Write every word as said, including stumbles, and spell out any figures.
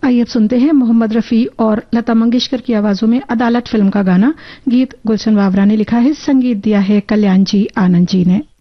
आइए अब सुनते हैं मोहम्मद रफी और लता मंगेशकर की आवाजों में अदालत फिल्म का गाना। गीत गुलशन वावरा ने लिखा है, संगीत दिया है कल्याण जी आनंद जी ने।